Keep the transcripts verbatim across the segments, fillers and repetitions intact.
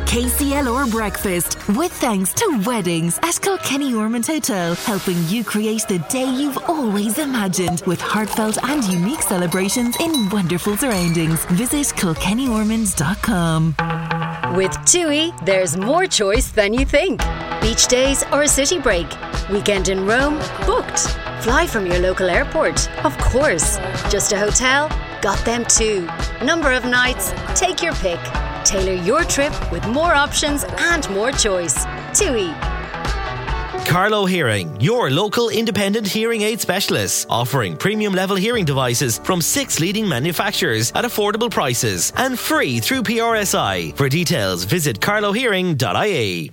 K C L R Breakfast, with thanks to Weddings at Kilkenny Ormond Hotel, helping you create the day you've always imagined with heartfelt and unique celebrations in wonderful surroundings. Visit kilkenny ormond dot com. With TUI, there's more choice than you think. Beach days or a city break. Weekend in Rome? Booked. Fly from your local airport? Of course. Just a hotel? Got them too. Number of nights? Take your pick. Tailor your trip with more options and more choice. TUI. Carlo Hearing, your local independent hearing aid specialist, offering premium level hearing devices from six leading manufacturers at affordable prices and free through P R S I. For details, visit carlo hearing dot I E.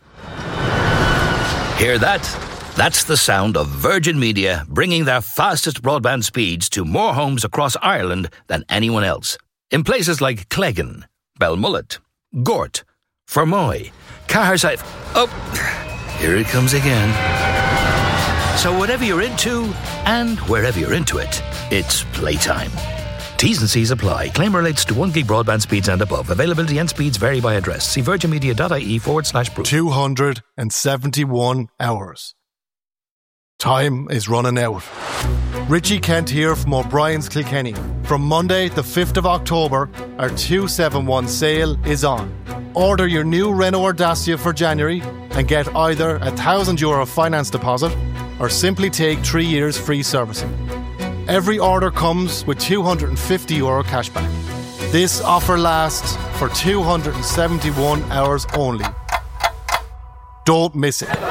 Hear that? That's the sound of Virgin Media bringing their fastest broadband speeds to more homes across Ireland than anyone else. In places like Cleggan, Belmullet, Gort, Fermoy, Caherside. Oh, here it comes again. So whatever you're into, and wherever you're into it, it's playtime. T's and C's apply. Claim relates to one gig broadband speeds and above. Availability and speeds vary by address. See virginmedia.ie forward slash proof. two hundred seventy-one hours. Time is running out. Richie Kent here from O'Brien's Kilkenny. From Monday the fifth of October, our two seventy-one sale is on. Order your new Renault Dacia for January and get either a one thousand euro finance deposit or simply take three years free servicing. Every order comes with two hundred fifty euro cashback. This offer lasts for two hundred seventy-one hours only. Don't miss it.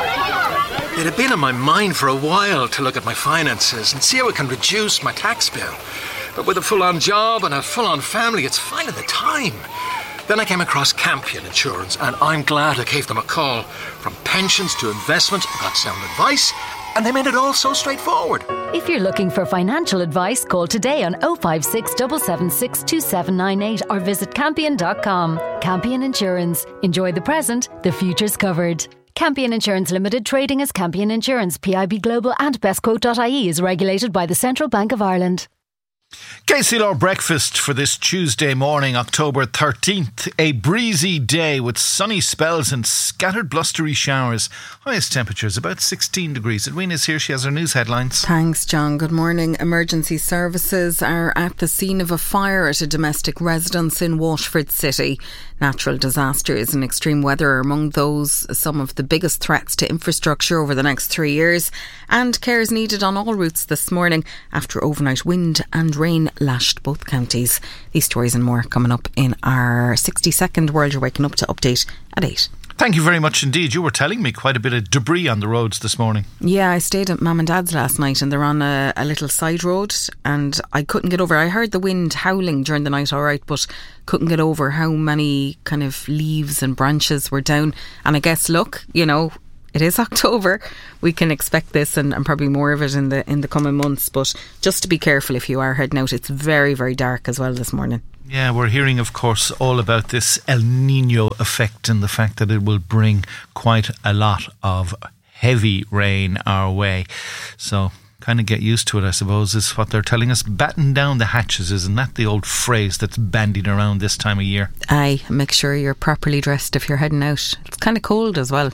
It had been on my mind for a while to look at my finances and see how I can reduce my tax bill. But with a full-on job and a full-on family, it's finding the time. Then I came across Campion Insurance, and I'm glad I gave them a call. From pensions to investment, I got sound advice, and they made it all so straightforward. If you're looking for financial advice, call today on oh five six, seven seven six, two seven nine eight or visit campion dot com. Campion Insurance. Enjoy the present, the future's covered. Campion Insurance Limited, trading as Campion Insurance, P I B Global and bestquote dot I E is regulated by the Central Bank of Ireland. K C L R Breakfast for this Tuesday morning, October thirteenth. A breezy day with sunny spells and scattered blustery showers. Highest temperatures about sixteen degrees. Edwina's here. She has her news headlines. Thanks, John. Good morning. Emergency services are at the scene of a fire at a domestic residence in Waterford City. Natural disasters and extreme weather are among those some of the biggest threats to infrastructure over the next three years. And care is needed on all routes this morning after overnight wind and rain lashed both counties. These stories and more coming up in our sixty second World You're Waking Up to update at eight. Thank you very much indeed. You were telling me quite a bit of debris on the roads this morning. Yeah, I stayed at Mum and Dad's last night and they're on a, a little side road and I couldn't get over. I heard the wind howling during the night, all right, but couldn't get over how many kind of leaves and branches were down. And I guess, look, you know, it is October. We can expect this and, and probably more of it in the in the coming months. But just to be careful if you are heading out. It's very, very dark as well this morning. Yeah, we're hearing, of course, all about this El Nino effect and the fact that it will bring quite a lot of heavy rain our way. So kind of get used to it, I suppose, is what they're telling us. Batten down the hatches, isn't that the old phrase that's bandied around this time of year? Aye, make sure you're properly dressed if you're heading out. It's kind of cold as well.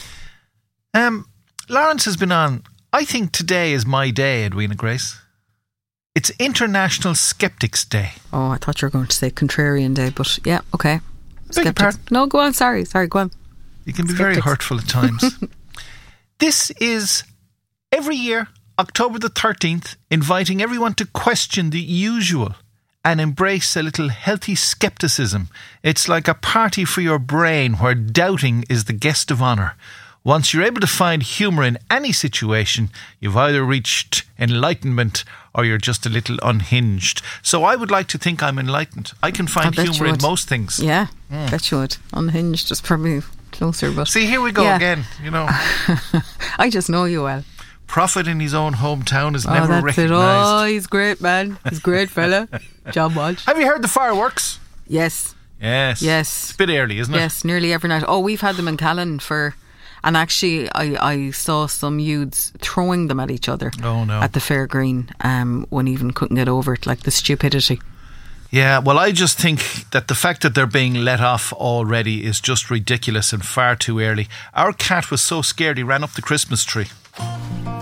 Um, Lawrence has been on. I think today is my day, Edwina Grace. It's International Skeptics Day. Oh, I thought you were going to say Contrarian Day, but yeah, okay. Beg your pardon? No, go on, sorry, sorry, go on. You can be Skeptics. very hurtful at times. This is every year, October the thirteenth, inviting everyone to question the usual and embrace a little healthy skepticism. It's like a party for your brain where doubting is the guest of honour. Once you're able to find humour in any situation, you've either reached enlightenment or you're just a little unhinged. So I would like to think I'm enlightened. I can find humour in most things. Yeah, mm. bet you would. Unhinged is probably closer. But see, here we go yeah. again, you know. I just know you well. Prophet in his own hometown is oh, never that's recognised. It. Oh, he's great, man. He's a great fella. John Walsh. Have you heard the fireworks? Yes. Yes. Yes. It's a bit early, isn't it? Yes, nearly every night. Oh, we've had them in Callan for... And actually, I, I saw some youths throwing them at each other oh, no. at the Fair Green um, when even couldn't get over it, like the stupidity. Yeah, well, I just think that the fact that they're being let off already is just ridiculous and far too early. Our cat was so scared he ran up the Christmas tree.